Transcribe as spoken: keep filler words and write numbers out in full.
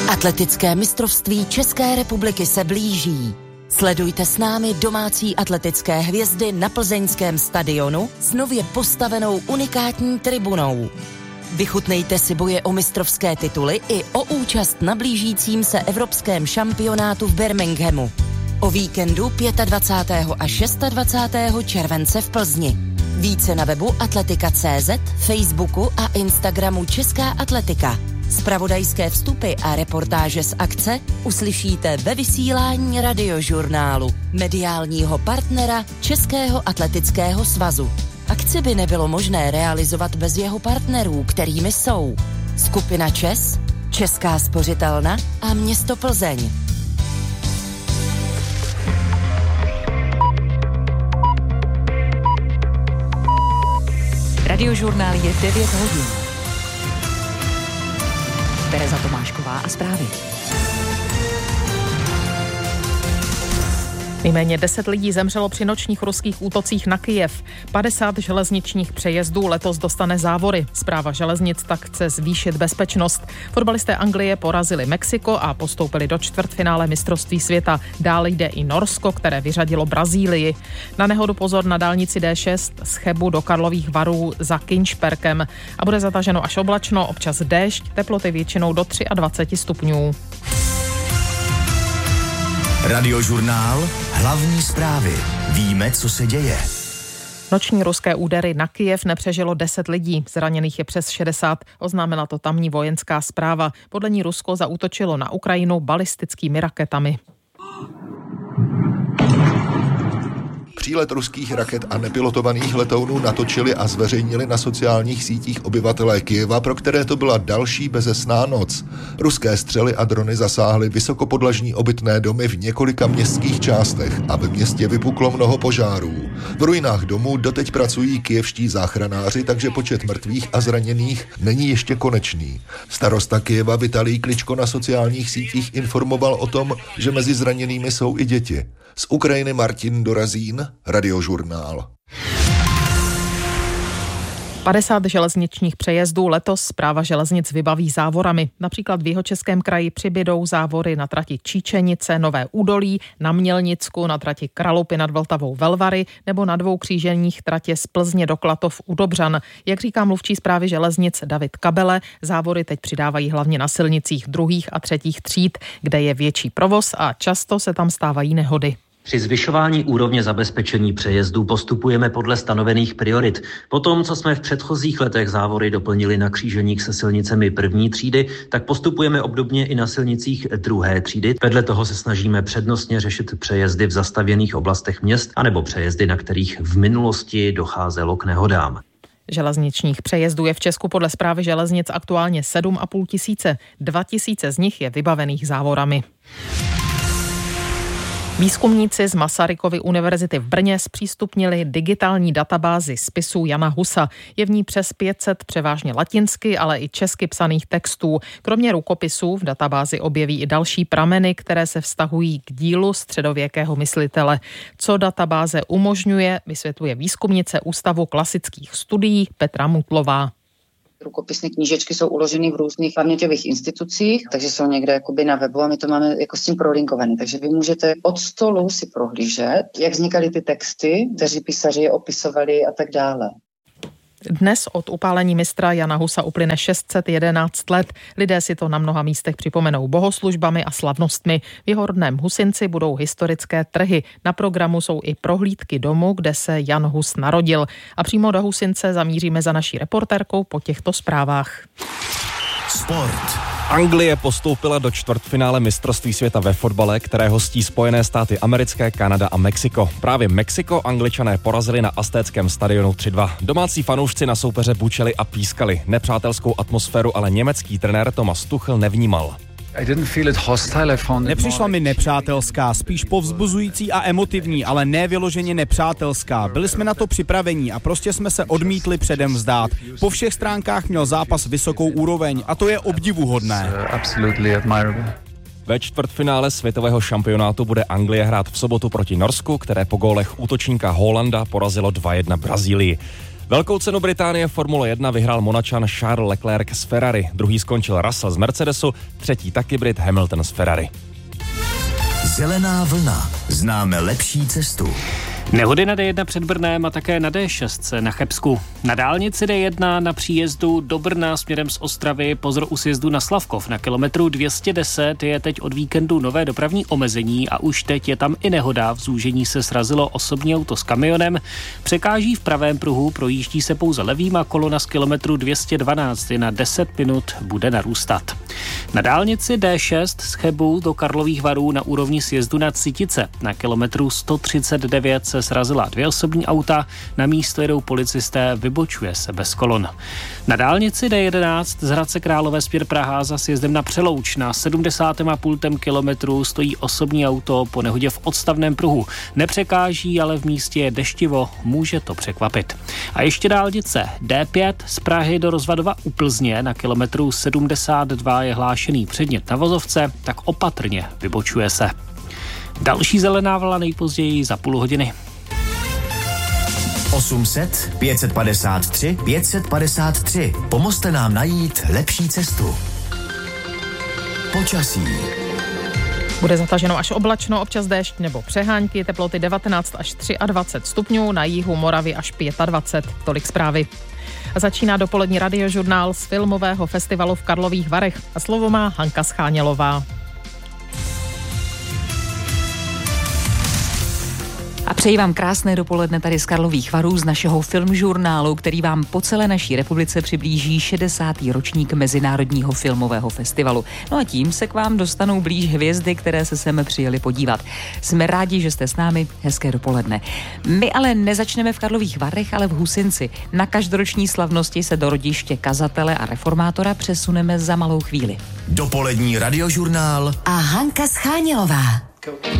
Atletické mistrovství České republiky se blíží. Sledujte s námi domácí atletické hvězdy na plzeňském stadionu s nově postavenou unikátní tribunou. Vychutnejte si boje o mistrovské tituly i o účast na blížícím se evropském šampionátu v Birminghamu. O víkendu dvacátého pátého a dvacátého šestého července v Plzni. Více na webu atletika tečka cé zet, Facebooku a Instagramu Česká atletika. Zpravodajské vstupy a reportáže z akce uslyšíte ve vysílání Radiožurnálu, mediálního partnera Českého atletického svazu. Akci by nebylo možné realizovat bez jeho partnerů, kterými jsou Skupina ČES, Česká spořitelna a město Plzeň. Radiožurnál je devět hodin. Tereza Tomášková a zprávy. Nejméně deset lidí zemřelo při nočních ruských útocích na Kyjev. padesát železničních přejezdů letos dostane závory. Správa železnic tak chce zvýšit bezpečnost. Fotbalisté Anglie porazili Mexiko a postoupili do čtvrtfinále mistrovství světa. Dále jde i Norsko, které vyřadilo Brazílii. Na nehodu pozor na dálnici D šest z Chebu do Karlových Varů za Kynšperkem. A bude zataženo až oblačno, občas déšť, teploty většinou do dvacet tři stupňů. Radiožurnál, hlavní zprávy. Víme, co se děje. Noční ruské údery na Kyjev nepřežilo deset lidí, zraněných je přes šedesát, oznámila to tamní vojenská správa. Podle ní Rusko zaútočilo na Ukrajinu balistickými raketami. Přílet ruských raket a nepilotovaných letounů natočili a zveřejnili na sociálních sítích obyvatelé Kyjeva, pro které to byla další bezesná noc. Ruské střely a drony zasáhly vysokopodlažní obytné domy v několika městských částech a ve městě vypuklo mnoho požárů. V ruinách domů doteď pracují kyjevští záchranáři, takže počet mrtvých a zraněných není ještě konečný. Starosta Kyjeva Vitalij Kličko na sociálních sítích informoval o tom, že mezi zraněnými jsou i děti. Z Ukrajiny Martin Dorazín, Radiožurnál. padesát železničních přejezdů letos správa železnic vybaví závorami. Například v Jihočeském kraji přibydou závory na trati Číčenice, Nové Údolí, na Mělnicku, na trati Kralupy nad Vltavou Velvary nebo na dvou kříženích tratě z Plzně do Klatov u Dobřan. Jak říká mluvčí správy železnic David Kabele, závory teď přidávají hlavně na silnicích druhých a třetích tříd, kde je větší provoz a často se tam stávají nehody. Při zvyšování úrovně zabezpečení přejezdů postupujeme podle stanovených priorit. Po tom, co jsme v předchozích letech závory doplnili na kříženích se silnicemi první třídy, tak postupujeme obdobně i na silnicích druhé třídy. Vedle toho se snažíme přednostně řešit přejezdy v zastavěných oblastech měst anebo přejezdy, na kterých v minulosti docházelo k nehodám. Železničních přejezdů je v Česku podle správy železnic aktuálně sedm a půl tisíce. Dva tisíce z nich je vybavených závorami. Výzkumníci z Masarykovy univerzity v Brně zpřístupnili digitální databázi spisů Jana Husa. Je v ní přes pět set převážně latinsky, ale i česky psaných textů. Kromě rukopisů v databázi objeví i další prameny, které se vztahují k dílu středověkého myslitele. Co databáze umožňuje, vysvětluje výzkumnice Ústavu klasických studií Petra Mutlová. Rukopisné knížečky jsou uloženy v různých paměťových institucích, takže jsou někde jakoby na webu a my to máme jako s tím prolinkovaný. Takže vy můžete od stolu si prohlížet, jak vznikaly ty texty, kteří písaři je opisovali a tak dále. Dnes od upálení mistra Jana Husa uplyne šest set jedenáct let. Lidé si to na mnoha místech připomenou bohoslužbami a slavnostmi. V jeho rodném Husinci budou historické trhy. Na programu jsou i prohlídky domu, kde se Jan Hus narodil. A přímo do Husince zamíříme za naší reportérkou po těchto zprávách. Sport. Anglie postoupila do čtvrtfinále mistrovství světa ve fotbale, které hostí Spojené státy americké, Kanada a Mexiko. Právě Mexiko Angličané porazili na Aztéckém stadionu tři dva. Domácí fanoušci na soupeře bučeli a pískali. Nepřátelskou atmosféru ale německý trenér Thomas Tuchel nevnímal. Nepřišla mi nepřátelská, spíš povzbuzující a emotivní, ale ne vyloženě nepřátelská. Byli jsme na to připraveni a prostě jsme se odmítli předem vzdát. Po všech stránkách měl zápas vysokou úroveň a to je obdivuhodné. Ve čtvrtfinále světového šampionátu bude Anglie hrát v sobotu proti Norsku, které po gólech útočníka Haalanda porazilo dva jedna Brazílii. Velkou cenu Británie Formule jedna vyhrál Monačan Charles Leclerc z Ferrari. Druhý skončil Russell z Mercedesu, třetí taky Brit Hamilton z Ferrari. Zelená vlna. Známe lepší cestu. Nehody na D jedna před Brnem a také na D šest na Chebsku. Na dálnici D jedna na příjezdu do Brna směrem z Ostravy pozor u sjezdu na Slavkov. Na kilometru dvě stě deset je teď od víkendu nové dopravní omezení a už teď je tam i nehoda. V zúžení se srazilo osobní auto s kamionem. Překáží v pravém pruhu, projíždí se pouze levým a kolona z kilometru dvě stě dvanáct je na deset minut bude narůstat. Na dálnici D šest z Chebu do Karlových Varů na úrovni sjezdu na Citice. Na kilometru sto třicet devět se srazila dvě osobní auta, na místo jedou policisté, vybočuje se bez kolon. Na dálnici D jedenáct z Hradce Králové směr Praha za sjezdem na Přelouč na sedmdesátém a půl kilometru stojí osobní auto po nehodě v odstavném pruhu. Nepřekáží, ale v místě je deštivo, může to překvapit. A ještě dálnice D pět z Prahy do Rozvadova u Plzně na kilometru sedmdesát dva je hlášený předmět na vozovce, tak opatrně vybočuje se. Další zelená vlna nejpozději za půl hodiny. osm set, pět set padesát tři, pět set padesát tři. Pomozte nám najít lepší cestu. Počasí. Bude zataženo až oblačno, občas déšť nebo přehánky, teploty devatenáct až dvacet tři stupňů, na jihu Moravy až dvacet pět. Tolik zprávy. Začíná dopolední radiožurnál z filmového festivalu v Karlových Varech a slovo má Hanka Schánělová. A přeji vám krásné dopoledne tady z Karlových Varů z našeho filmžurnálu, který vám po celé naší republice přiblíží šedesátý ročník Mezinárodního filmového festivalu. No a tím se k vám dostanou blíž hvězdy, které se sem přijeli podívat. Jsme rádi, že jste s námi, hezké dopoledne. My ale nezačneme v Karlových Varech, ale v Husinci. Na každoroční slavnosti se do rodiště kazatele a reformátora přesuneme za malou chvíli. Dopolední radiožurnál a Hanka Schánělová.